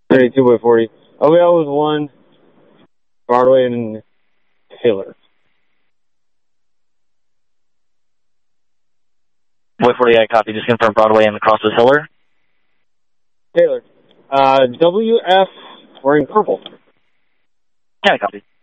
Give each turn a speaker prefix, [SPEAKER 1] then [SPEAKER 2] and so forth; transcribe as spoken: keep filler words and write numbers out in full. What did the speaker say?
[SPEAKER 1] thirty-two by forty. O B L was one. Broadway and Taylor.
[SPEAKER 2] Wait forty, I copy. Just confirm Broadway and across was Hiller.
[SPEAKER 1] Taylor. Uh, W F wearing purple.
[SPEAKER 2] Yeah, I copy.